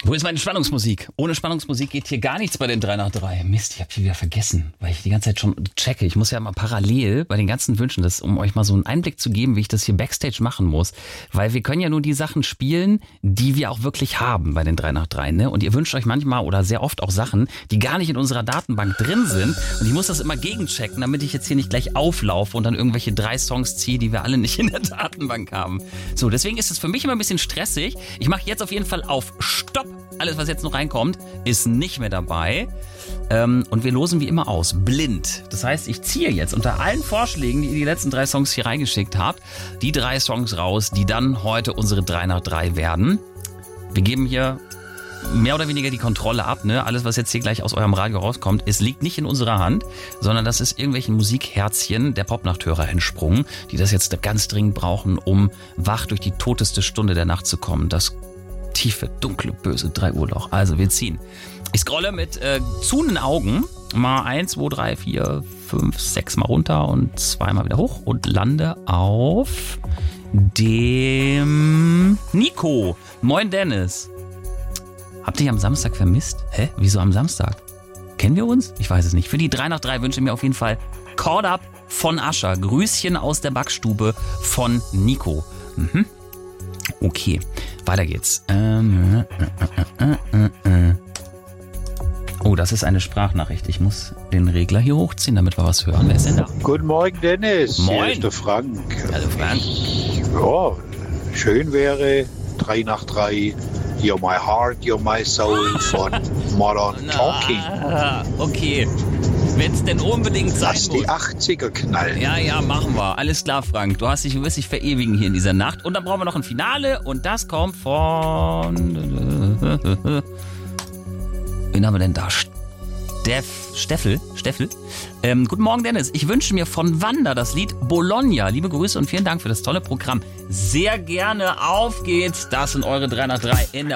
Wo ist meine Spannungsmusik? Ohne Spannungsmusik geht hier gar nichts bei den 3 nach 3. Mist, ich habe die wieder vergessen, weil ich die ganze Zeit schon checke. Ich muss ja mal parallel bei den ganzen Wünschen, um euch mal so einen Einblick zu geben, wie ich das hier Backstage machen muss. Weil wir können ja nur die Sachen spielen, die wir auch wirklich haben bei den 3 nach 3. Ne? Und ihr wünscht euch manchmal oder sehr oft auch Sachen, die gar nicht in unserer Datenbank drin sind. Und ich muss das immer gegenchecken, damit ich jetzt hier nicht gleich auflaufe und dann irgendwelche 3 Songs ziehe, die wir alle nicht in der Datenbank haben. So, deswegen ist es für mich immer ein bisschen stressig. Ich mache jetzt auf jeden Fall auf Stopp. Alles, was jetzt noch reinkommt, ist nicht mehr dabei. Und wir losen wie immer aus. Blind. Das heißt, ich ziehe jetzt unter allen Vorschlägen, die ihr die letzten 3 Songs hier reingeschickt habt, die 3 Songs raus, die dann heute unsere 3 nach 3 werden. Wir geben hier mehr oder weniger die Kontrolle ab. Ne? Alles, was jetzt hier gleich aus eurem Radio rauskommt, es liegt nicht in unserer Hand, sondern das ist irgendwelchen Musikherzchen der Popnachthörer entsprungen, die das jetzt ganz dringend brauchen, um wach durch die toteste Stunde der Nacht zu kommen. Das tiefe, dunkle, böse 3 Uhr Loch. Also wir ziehen. Ich scrolle mit zunen Augen mal 1, 2, 3, 4, 5, 6 mal runter und 2 mal wieder hoch und lande auf dem Nico. Moin Dennis. Habt ihr am Samstag vermisst? Hä? Wieso am Samstag? Kennen wir uns? Ich weiß es nicht. Für die 3 nach 3 wünsche ich mir auf jeden Fall Caught Up von Ascher. Grüßchen aus der Backstube von Nico. Okay, weiter geht's. Oh, das ist eine Sprachnachricht. Ich muss den Regler hier hochziehen, damit wir was hören. Wer ist denn da? Guten Morgen, Dennis. Moin. Hier ist der Frank. Hallo Frank. Ja, schön wäre 3 nach 3. You're my heart, you're my soul von Modern Talking. Okay. Wenn es denn unbedingt sein Lass muss. die 80er knallen. Ja, machen wir. Alles klar, Frank. Du wirst dich verewigen hier in dieser Nacht. Und dann brauchen wir noch ein Finale. Und das kommt von... Wen haben wir denn da? Steffel? Guten Morgen, Dennis. Ich wünsche mir von Wanda das Lied Bologna. Liebe Grüße und vielen Dank für das tolle Programm. Sehr gerne. Auf geht's. Das sind eure 3 nach 3 in der